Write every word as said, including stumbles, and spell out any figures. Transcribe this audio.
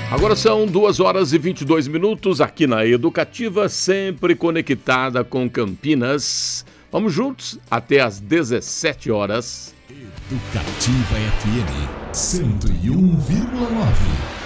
Agora são duas horas e vinte e dois minutos aqui na Educativa, sempre conectada com Campinas. Vamos juntos até às dezessete horas. Educativa F M cento e um vírgula nove.